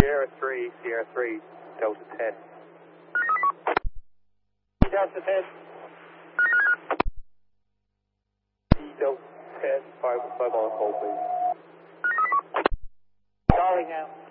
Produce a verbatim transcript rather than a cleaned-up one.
Sierra three, Sierra three, Delta ten. Delta ten. Delta ten, five, five on hold, please. Calling now.